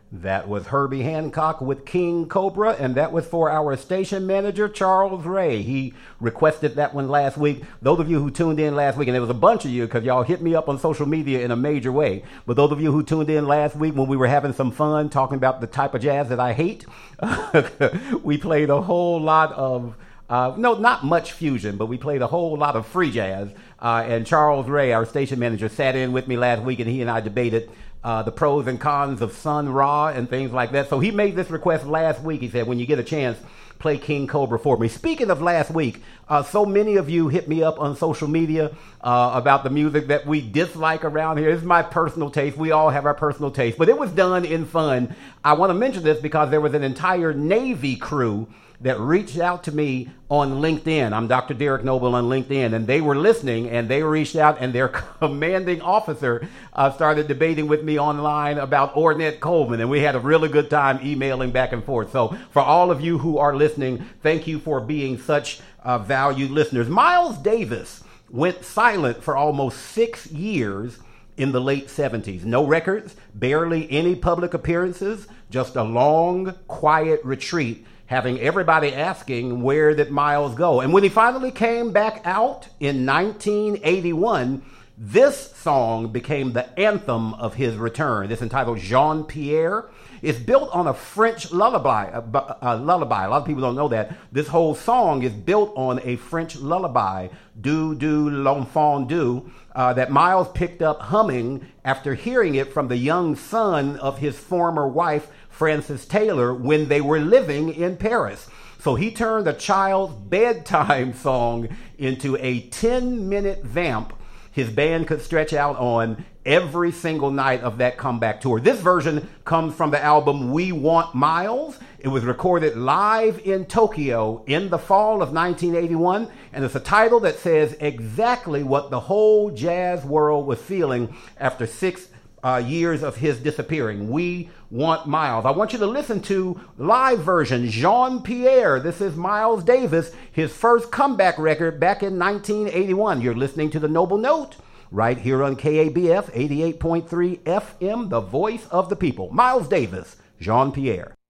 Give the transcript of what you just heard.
That was Herbie Hancock with King Cobra, and that was for our station manager, Charles Ray. He requested that one last week. Those of you who tuned in last week, and there was a bunch of you because y'all hit me up on social media in a major way, but those of you who tuned in last week when we were having some fun talking about the type of jazz that I hate, we played a whole lot of no, not much fusion, but we played a whole lot of free jazz. And Charles Ray, our station manager, sat in with me last week, and he and I debated the pros and cons of Sun Ra and things like that. So he made this request last week. He said, when you get a chance, play King Cobra for me. Speaking of last week, so many of you hit me up on social media about the music that we dislike around here. This is my personal taste. We all have our personal taste, but it was done in fun. I want to mention this because there was an entire Navy crew that reached out to me on LinkedIn. I'm Dr. Derek Noble on LinkedIn, and they were listening, and they reached out, and their commanding officer started debating with me online about Ornette Coleman, and we had a really good time emailing back and forth. So for all of you who are listening, thank you for being such valued listeners. Miles Davis went silent for almost 6 years in the late 70s. No records, barely any public appearances, just a long, quiet retreat, having everybody asking, where did Miles go? And when he finally came back out in 1981, this song became the anthem of his return. It's entitled Jean Pierre. It's built on a French lullaby. A lot of people don't know that. This whole song is built on a French lullaby, Do Do L'Enfant Do, that Miles picked up humming after hearing it from the young son of his former wife, Frances Taylor, when they were living in Paris. So he turned a child's bedtime song into a 10-minute vamp his band could stretch out on every single night of that comeback tour. This version comes from the album We Want Miles. It was recorded live in Tokyo in the fall of 1981, and it's a title that says exactly what the whole jazz world was feeling after 6 years of his disappearing. We Want Miles. I want you to listen to live version, Jean Pierre. This is Miles Davis, his first comeback record back in 1981. You're listening to The Noble Note right here on KABF 88.3 FM, the voice of the people. Miles Davis, Jean Pierre.